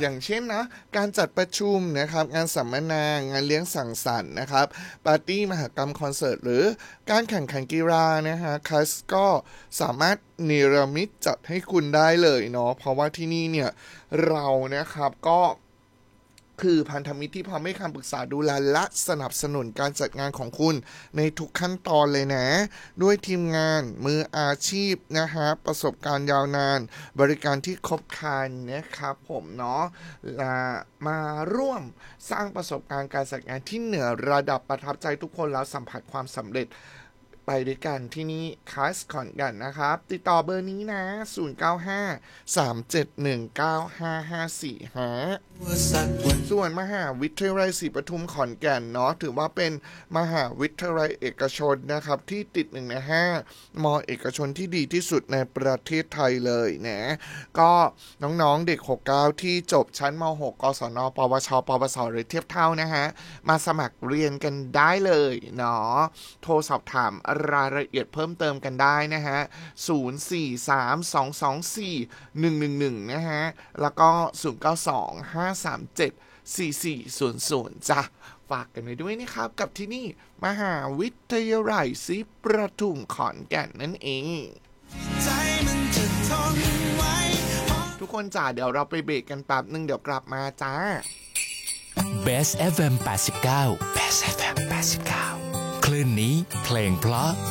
อย่างเช่นนะการจัดประชุมนะครับงานสัมมนางานเลี้ยงสังสรรค์นะครับปาร์ตี้มหกรรมคอนเสิร์ตหรือการแข่งขันกีฬานะฮะคัสก็สามารถเนรมิตจัดให้คุณได้เลยเนาะเพราะว่าที่นี่เนี่ยเรานะครับก็คือพันธมิตรที่พร้อมให้คำปรึกษาดูแลและสนับสนุนการจัดงานของคุณในทุกขั้นตอนเลยนะด้วยทีมงานมืออาชีพนะฮะประสบการณ์ยาวนานบริการที่ครบครันนะครับผมเนาะมาร่วมสร้างประสบการณ์การจัดงานที่เหนือระดับประทับใจทุกคนแล้วสัมผัสความสำเร็จไปด้วยกันที่นี่คัสขอนแก่นนะครับติดต่อเบอร์นี้นะ0953719554ฮะส่วนมหาวิทยาลัยศรีปทุมขอนแก่นเนาะถือว่าเป็นมหาวิทยาลัยเอกชนนะครับที่ติด1 ใน 5มอเอกชนที่ดีที่สุดในประเทศไทยเลยนะก็น้องๆเด็ก69ที่จบชั้นม6กศนปวชปวสหรือเทียบเท่านะฮะมาสมัครเรียนกันได้เลยเนาะโทรสอบถามรายละเอียดเพิ่มเติมกันได้นะฮะ0432241111นะฮะแล้วก็0925374400จ้ะฝากกันไว้ด้วยนะครับกับที่นี่มหาวิทยาลัยศรีประทุมขอนแก่นนั่นเองทุกคนจ๋าเดี๋ยวเราไปเบรกกันแป๊บนึงเดี๋ยวกลับมาจ้า Best FM 89 Best FM 89คลื่นนี้เพลงเพราะ